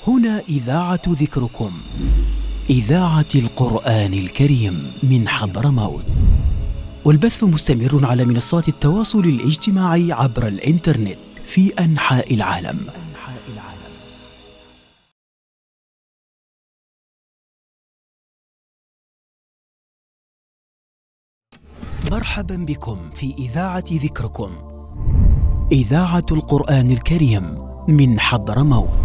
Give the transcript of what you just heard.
هنا إذاعة ذكركم، إذاعة القرآن الكريم من حضرموت، والبث مستمر على منصات التواصل الاجتماعي عبر الإنترنت في أنحاء العالم. مرحبا بكم في إذاعة ذكركم، إذاعة القرآن الكريم من حضرموت.